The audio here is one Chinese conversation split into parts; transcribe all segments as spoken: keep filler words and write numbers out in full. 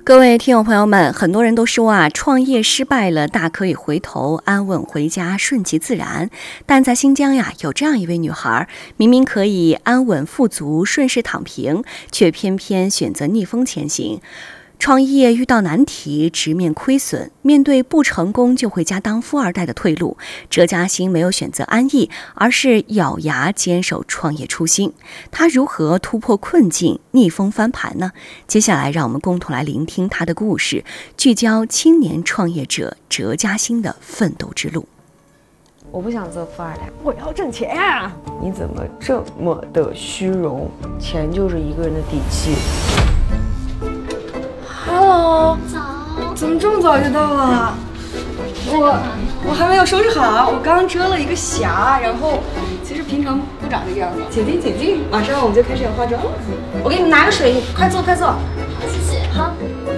各位听友朋友们，很多人都说啊，创业失败了，大可以回头，安稳回家，顺其自然。但在新疆呀，有这样一位女孩，明明可以安稳富足、顺势躺平，却偏偏选择逆风前行。创业遇到难题，直面亏损，面对不成功就回家当富二代的退路，哲嘉欣没有选择安逸，而是咬牙坚守创业初心。她如何突破困境，逆风翻盘呢？接下来让我们共同来聆听她的故事，聚焦青年创业者哲嘉欣的奋斗之路。 我不想做富二代，我要挣钱啊！你怎么这么的虚荣？钱就是一个人的底气。Hello， 早， 怎么这么早就到了？我我还没有收拾好，我刚遮了一个瑕，然后其实平常不长这个样子。请进，请进，马上我们就开始要化妆了。我给你们拿个水，快坐，快坐。 好，谢谢。好。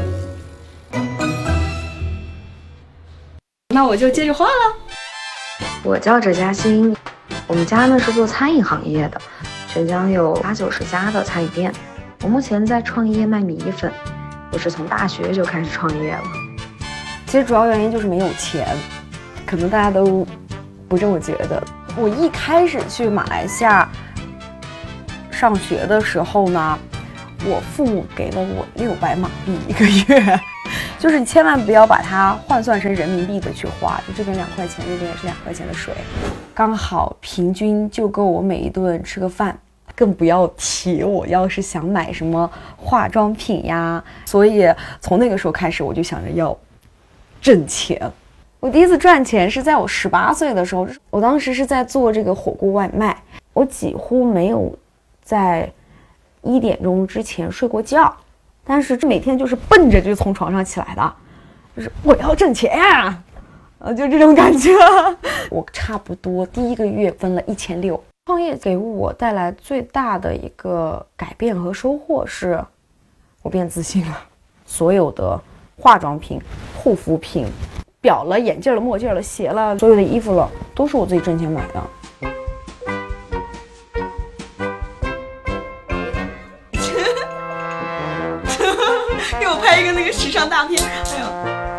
那我就接着画了。我叫哲嘉欣，我们家呢是做餐饮行业的，全疆有八九十家的餐饮店。我目前在创业卖米粉。我是从大学就开始创业了，其实主要原因就是没有钱，可能大家都不这么觉得。我一开始去马来西亚上学的时候呢，我父母给了我六百马币一个月，就是你千万不要把它换算成人民币的去花，就这边两块钱，那边也是两块钱的水，刚好平均就够我每一顿吃个饭。更不要提我要是想买什么化妆品呀，所以从那个时候开始我就想着要挣钱。我第一次赚钱是在我十八岁的时候，我当时是在做这个火锅外卖，我几乎没有在一点钟之前睡过觉，但是每天就是奔着就从床上起来的，就是我要挣钱啊，呃，就这种感觉。我差不多第一个月分了一千六。创业给我带来最大的一个改变和收获是，我变自信了。所有的化妆品、护肤品、表了、眼镜了、墨镜了、鞋了，所有的衣服了，都是我自己挣钱买的。给我拍一个那个时尚大片，哎呦！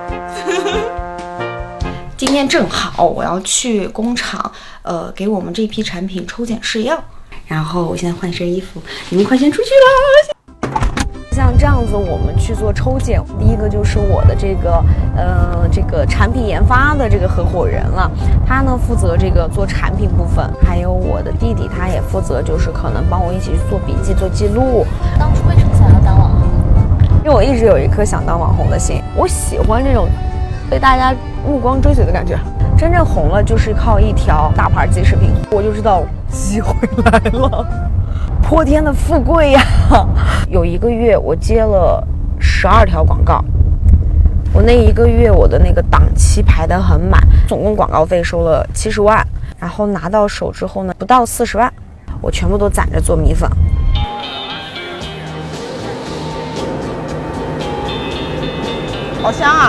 今天正好我要去工厂，呃，给我们这批产品抽检试样，然后我现在换身衣服，你们快先出去啦！像这样子，我们去做抽检，第一个就是我的这个呃这个产品研发的这个合伙人了，他呢负责这个做产品部分，还有我的弟弟，他也负责就是可能帮我一起去做笔记、做记录。 当初为什么想要当网红？ 因为我一直有一颗想当网红的心，我喜欢这种被大家目光追随的感觉。真正红了就是靠一条大牌记视频，我就知道机会来了，泼天的富贵呀！有一个月我接了十二条广告，我那一个月我的那个档期排得很满，总共广告费收了七十万，然后拿到手之后呢，不到四十万，我全部都攒着做米粉。好香啊！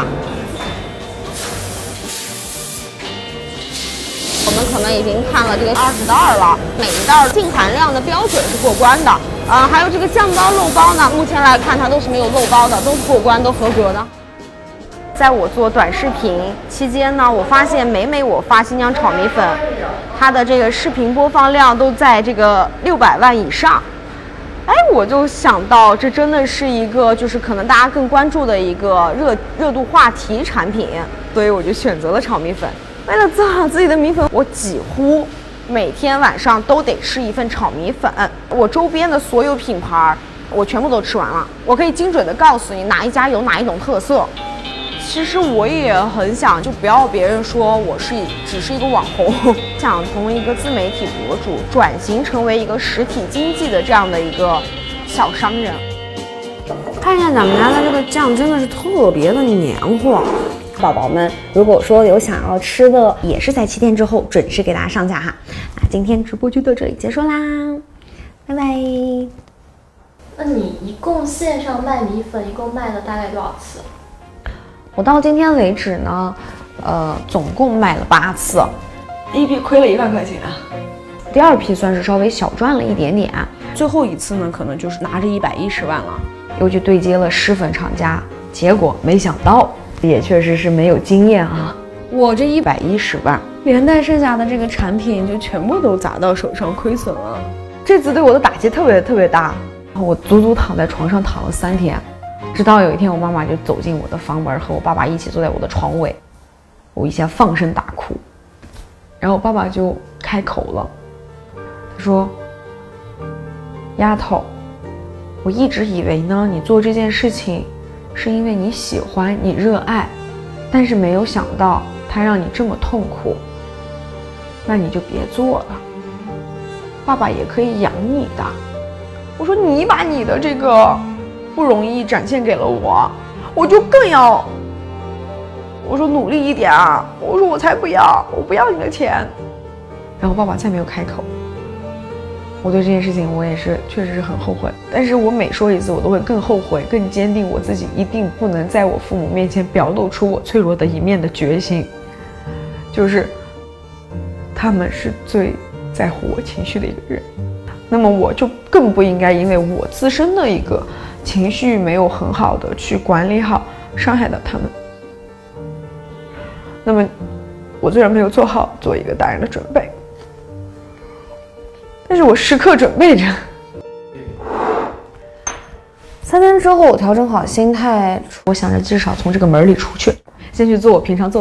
我们可能已经看了这个二十袋了，每一袋净含量的标准是过关的，啊、呃，还有这个酱包漏包呢，目前来看它都是没有漏包的，都是过关，都合格的。在我做短视频期间呢，我发现每每我发新疆炒米粉，它的这个视频播放量都在这个六百万以上。哎，我就想到这真的是一个就是可能大家更关注的一个热热度话题产品，所以我就选择了炒米粉。为了做好自己的米粉，我几乎每天晚上都得吃一份炒米粉。我周边的所有品牌我全部都吃完了，我可以精准的告诉你哪一家有哪一种特色。其实我也很想，就不要别人说我是只是一个网红，想从一个自媒体博主转型成为一个实体经济的这样的一个小商人。看一下咱们家的这个酱真的是特别的黏糊，宝宝们如果说有想要吃的，也是在七天之后准时给大家上架哈。那今天直播就到这里结束啦，拜拜。 那你一共线上卖米粉一共卖了大概多少次？ 我到今天为止呢，呃，总共卖了八次，第一批亏了一万块钱，第二批算是稍微小赚了一点点，最后一次呢，可能就是拿着一百一十万了，又去对接了湿粉厂家， 结果没想到，也确实是没有经验啊。我这一百一十万，连带剩下的这个产品就全部都砸到手上，亏损了。这次对我的打击特别特别大，我足足躺在床上躺了三天，直到有一天我妈妈就走进我的房门，和我爸爸一起坐在我的床尾，我一下放声大哭，然后我爸爸就开口了，他说：“丫头，我一直以为呢，你做这件事情是因为你喜欢，你热爱，但是没有想到它让你这么痛苦，那你就别做了，爸爸也可以养你的。”我说：“你把你的这个不容易展现给了我，我就更要，我说努力一点啊，我说我才不要，我不要你的钱。”然后爸爸再没有开口。我对这件事情我也是确实是很后悔，但是我每说一次我都会更后悔，更坚定我自己一定不能在我父母面前表露出我脆弱的一面的决心。就是他们是最在乎我情绪的一个人，那么我就更不应该因为我自身的一个情绪没有很好的去管理好，伤害到他们。那么我虽然没有做好做一个大人的准备，但是我时刻准备着。三天之后，我调整好心态，我想着至少从这个门里出去，先去做我平常做